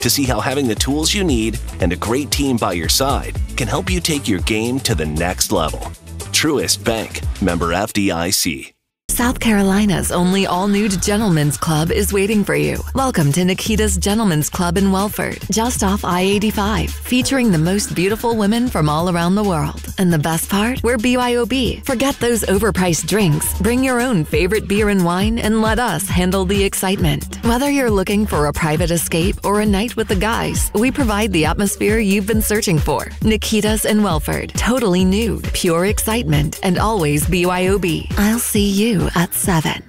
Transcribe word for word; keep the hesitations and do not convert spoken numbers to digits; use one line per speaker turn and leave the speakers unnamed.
to see how having the tools you need and a great team by your side can help you take your game to the next level. Truist Bank, member F D I C.
South Carolina's only all-nude gentlemen's club is waiting for you. Welcome to Nikita's Gentlemen's Club in Welford, just off I eighty-five, featuring the most beautiful women from all around the world. And the best part? We're B Y O B. Forget those overpriced drinks. Bring your own favorite beer and wine and let us handle the excitement. Whether you're looking for a private escape or a night with the guys, we provide the atmosphere you've been searching for. Nikita's in Welford. Totally nude, pure excitement, and always B Y O B. I'll see you at seven.